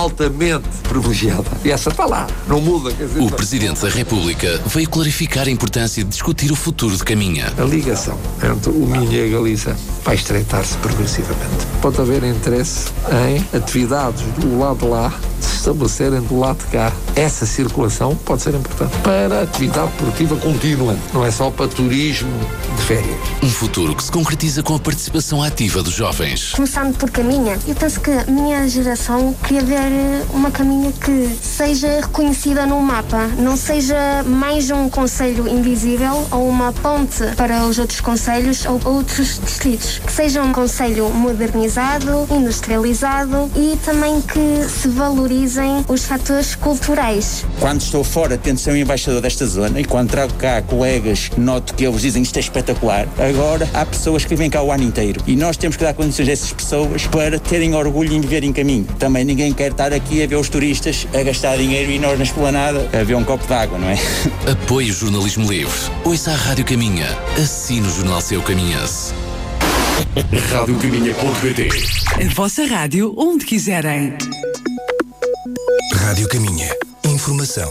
altamente privilegiada. E essa está lá, não muda. Quer dizer, o Presidente da República veio clarificar a importância de discutir o futuro de Caminha. A ligação entre o Minho e a Galiza vai estreitar-se progressivamente. Pode haver interesse em atividades do lado de lá se estabelecerem do lado de cá. Essa circulação pode ser importante para a atividade produtiva contínua, não é só para turismo de férias. Um futuro que se concretiza com a participação ativa dos jovens. Começando por Caminha, eu penso que a minha geração queria ver uma Caminha que seja reconhecida no mapa, não seja mais um concelho invisível ou uma ponte para os outros concelhos ou outros distritos. Que seja um concelho modernizado, industrializado e também que se valorizem os fatores culturais. Quando estou fora, tento ser um embaixador desta zona e quando trago cá colegas, noto que eles dizem isto é espetacular. Agora, há pessoas que vêm cá o ano inteiro e nós temos que dar condições a essas pessoas para terem orgulho em viver em Caminho. Também ninguém quer estar aqui a ver os turistas a gastar dinheiro e nós na esplanada a ver um copo de água, não é? Apoie o jornalismo livre. Ouça a Rádio Caminha. Assine o Jornal Seu Caminhense. radiocaminha.pt. A vossa rádio onde quiserem. Rádio Caminha. Informação.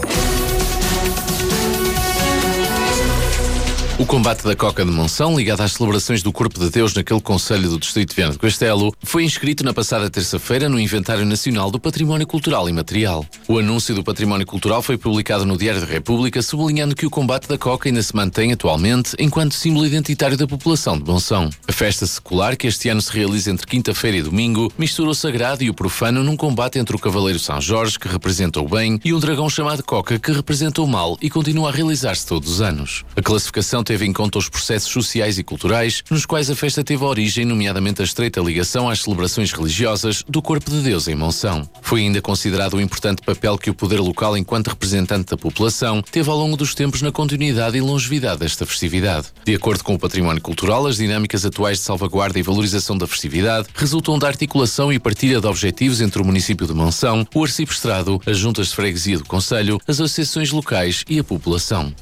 O combate da coca de Monção, ligado às celebrações do Corpo de Deus naquele concelho do Distrito de Viana do Castelo, foi inscrito na passada terça-feira no Inventário Nacional do Património Cultural e Material. O anúncio do Património Cultural foi publicado no Diário da República, sublinhando que o combate da coca ainda se mantém atualmente enquanto símbolo identitário da população de Monção. A festa secular, que este ano se realiza entre quinta-feira e domingo, mistura o sagrado e o profano num combate entre o Cavaleiro São Jorge, que representa o bem, e um dragão chamado Coca, que representa o mal e continua a realizar-se todos os anos. A classificação teve em conta os processos sociais e culturais nos quais a festa teve origem, nomeadamente a estreita ligação às celebrações religiosas do Corpo de Deus em Monção. Foi ainda considerado o importante papel que o poder local, enquanto representante da população, teve ao longo dos tempos na continuidade e longevidade desta festividade. De acordo com o Património Cultural, as dinâmicas atuais de salvaguarda e valorização da festividade resultam da articulação e partilha de objetivos entre o município de Monção, o arciprestado, as juntas de freguesia do concelho, as associações locais e a população.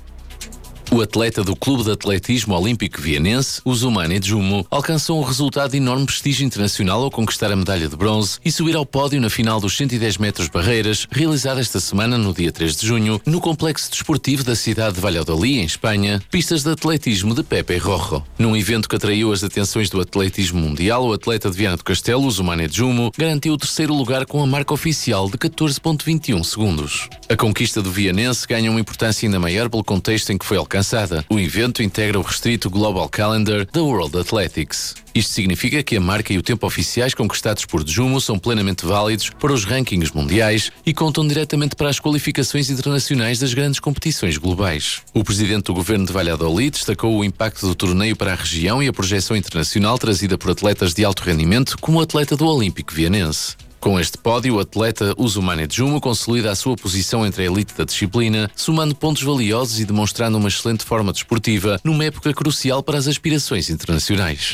O atleta do Clube de Atletismo Olímpico Vianense, o Zumane Djumo, alcançou um resultado de enorme prestígio internacional ao conquistar a medalha de bronze e subir ao pódio na final dos 110 metros barreiras, realizada esta semana no dia 3 de junho, no complexo desportivo da cidade de Valladolid, em Espanha, pistas de atletismo de Pepe Rojo. Num evento que atraiu as atenções do atletismo mundial, o atleta de Viana do Castelo, o Zumane Djumo, garantiu o terceiro lugar com a marca oficial de 14,21 segundos. A conquista do vianense ganha uma importância ainda maior pelo contexto em que foi alcançada. O evento integra o restrito Global Calendar da World Athletics. Isto significa que a marca e o tempo oficiais conquistados por Djumo são plenamente válidos para os rankings mundiais e contam diretamente para as qualificações internacionais das grandes competições globais. O presidente do governo de Valladolid destacou o impacto do torneio para a região e a projeção internacional trazida por atletas de alto rendimento, como o atleta do Olímpico Vianense. Com este pódio, o atleta Zumane Djumo consolida a sua posição entre a elite da disciplina, somando pontos valiosos e demonstrando uma excelente forma desportiva numa época crucial para as aspirações internacionais.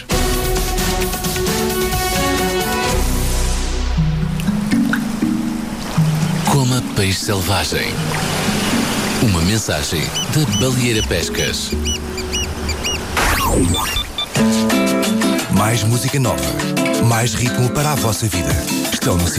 Coma peixe selvagem. Uma mensagem da Baleeira Pescas. Mais música nova. Mais ritmo para a vossa vida. Estão no